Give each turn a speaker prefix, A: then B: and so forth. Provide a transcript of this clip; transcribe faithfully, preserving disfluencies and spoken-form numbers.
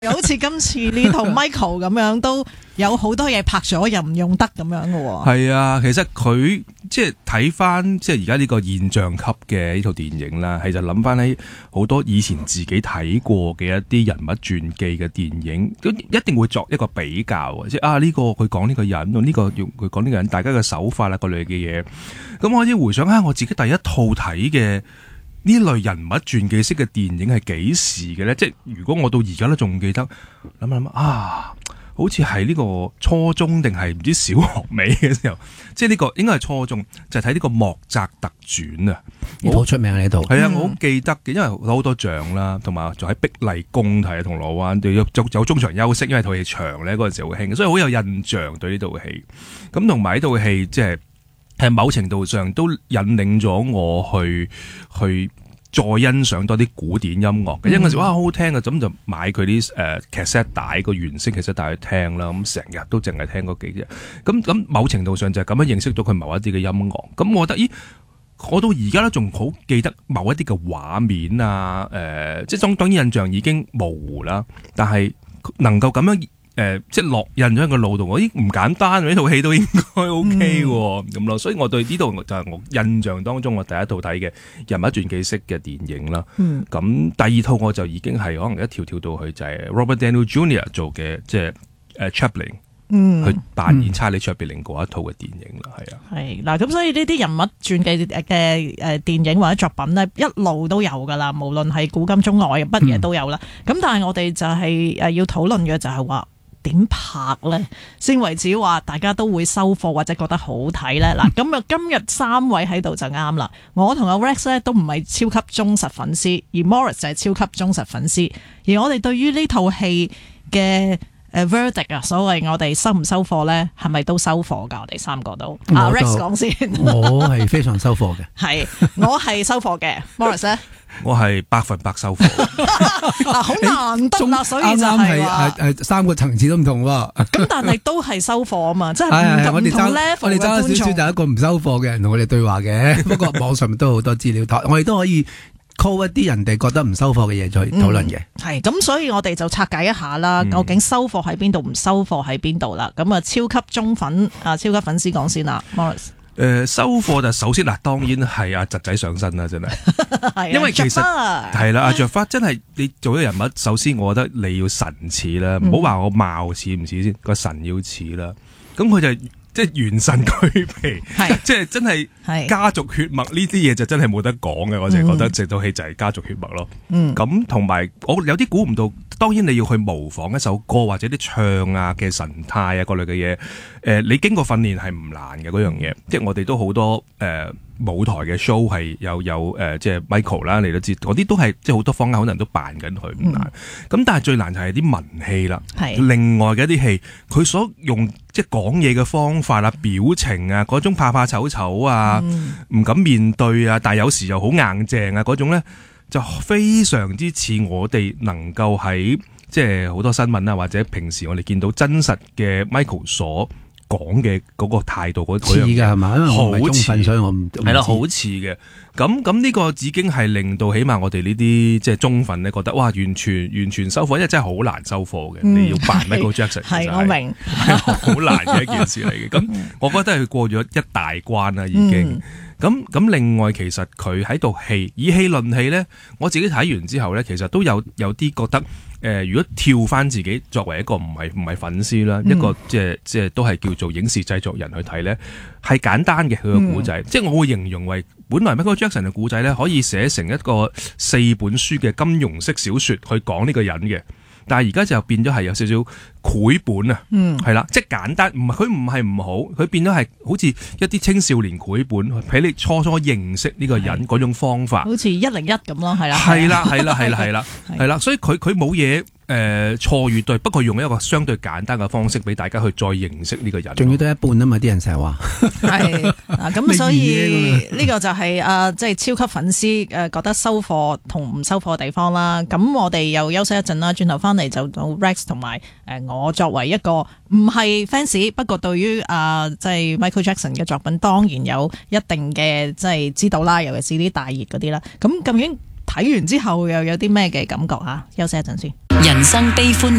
A: 好似今次呢套 Michael 咁樣，都有好多嘢拍咗又唔用得咁樣嘅喎。
B: 係啊，其實佢即係睇翻即係而家呢個現象級嘅呢套電影啦，係就諗翻起好多以前自己睇過嘅一啲人物傳記嘅電影，都一定會作一個比較啊！即係啊呢個佢講呢個人，呢個用佢講呢個人，大家嘅手法啦，嗰類嘅嘢。咁我啲回想下我自己第一套睇嘅呢類人物傳記式嘅電影係幾時嘅咧？即係如果我到而家都仲記得，諗諗啊，好似係呢個初中定係唔知小學尾嘅時候，即係呢個應該係初中，就係睇呢個莫扎特傳啊！
C: 呢套出名呢套
B: 係啊，我好記得嘅，因為攞好多獎啦，同埋仲喺碧麗宮睇，銅鑼灣對有有中場休息，因為套戲長咧嗰陣時好興，所以好有印象對呢套戲。咁同埋呢套戲即係。係某程度上都引領咗我去去再欣賞多啲古典音樂嘅，因為嗰時哇好好聽嘅，咁就買佢啲誒 cassette 帶個原聲 cassette 帶去聽啦，咁成日都淨係聽嗰幾隻，咁咁某程度上就係咁樣認識到佢某一啲嘅音樂，咁我覺得咦，我到而家都仲好記得某一啲嘅畫面啊，誒、呃，即係當當然印象已經模糊啦，但係能夠咁樣。誒、呃，即係落印咗喺個腦度，我咦唔簡單，呢套戲都應該 OK 喎，咁咯、嗯，所以我對呢度就係我印象當中我第一套睇嘅人物傳記式嘅電影啦。咁、嗯、第二套我就已經係可能一跳跳到去就係 Robert Downey Junior 做嘅，即係誒 Chaplin，嗯，去扮演查理卓別林嗰一套嘅電影啦，係啊。係
A: 嗱，咁所以呢啲人物傳記嘅誒電影或者作品咧，一路都有噶啦，無論係古今中外，乜嘢都有啦。咁、嗯、但係我哋就係誒要討論嘅就係話。點拍咧，先為止話大家都會收貨或者覺得好睇咧？嗱，咁啊，今日三位喺度就啱啦。我同阿 Rex 咧都唔係超級忠實粉絲，而 Morris 就係超級忠實粉絲。而我哋對於呢套戲嘅誒 verdict 啊，所謂我哋收唔收貨咧，係咪都收貨噶？我哋三個都。阿 Rex 講先，
C: 我係非常收貨嘅。係，
A: 我係收貨嘅。Morris 咧？
B: 我係百分百收貨，
A: 嗱好難得啦，所以就係話
C: 誒三個層次都唔同喎。
A: 咁但係都係收貨啊嘛，即係唔同 level
C: 我哋爭少少就一個唔收貨嘅人同我哋對話嘅。不過網上面都好多資料，我哋都可以 call 一啲人哋覺得唔收貨嘅嘢再討論嘅。係
A: 咁、嗯，所以我哋就拆解一下啦，究竟收貨喺邊度，唔收貨喺邊度啦。咁啊，超級忠粉啊，超級粉絲講先啦 ，Morris。
B: 誒、呃，收貨就首先嗱，當然係阿侄仔上身啦，真係，因為其實係啦，阿着花真係你做咗人物，首先我覺得你要神似啦，唔好話我貌似唔似先，個神要似啦，咁佢就即係元神俱備，即係真係家族血脈呢啲嘢就真係冇得講嘅，我就覺得這套戲就係家族血脈咯。咁同埋我有啲估唔到，當然你要去模仿一首歌或者啲唱啊嘅神態啊各類嘅嘢，誒、呃，你經過訓練係唔難嘅嗰樣嘢，即係我哋都好多誒。呃舞台嘅 show 係有有誒、呃，即係 Michael 啦，你都知嗰啲都係即係好多坊間可能都扮緊佢唔難。咁、嗯、但係最難就係啲文戲啦，另外嘅一啲戲，佢所用即係講嘢嘅方法啊、表情啊、嗰種怕怕醜醜啊、唔、嗯、敢面對啊，但係有時又好硬淨啊嗰種咧，就非常之似我哋能夠喺即係好多新聞啊，或者平時我哋見到真實嘅 Michael 所講嘅嗰個態度嗰嗰樣嘢係嘛？因為我唔係中分，所以我唔係啦，好似嘅。咁咁呢個已經係令到起碼我哋呢啲即係中分咧，覺得哇，完全完全收貨，因為真係好難收貨嘅、嗯。你要扮 Michael Jackson 係我明，係好難嘅一件事嚟嘅。咁我覺得係過咗一大關啦，已經。咁、嗯、咁另外其實佢喺度戲以戲論戲咧，我自己睇完之後咧，其實都有有啲覺得。誒、呃，如果跳翻自己作為一個唔係唔係粉絲啦，一個即係即係都係叫做影視製作人去睇咧，係簡單嘅佢個故仔，即係我會形容為本來 Michael Jackson 嘅故仔咧，可以寫成一個四本書嘅金庸式小說去講呢個人嘅。但係而家就變咗係有少少繪本啊，嗯，係啦，即係簡單，唔係佢唔係唔好，佢變咗係好似一啲青少年繪本，俾你初初認識呢個人嗰種方法，好似一零一咁咯，係啦，係啦，係啦，係啦，係啦，係啦，所以佢佢冇嘢誒錯與對，不過用一個相對簡單嘅方式俾大家去再認識呢個人，仲要得一半啊嘛，啲人成日話係啊，咁所以呢個就係誒即係超級粉絲誒覺得收貨同唔收貨嘅地方啦。咁我哋又休息一陣啦，轉頭翻嚟就到 Rex 同埋誒我作為一個唔係 fans， 不過對於啊即係 Michael Jackson 嘅作品當然有一定嘅即係知道啦，尤其是啲大熱嗰啲啦。咁究竟睇完之後又有啲咩嘅感覺啊？休息一陣先。人生悲歡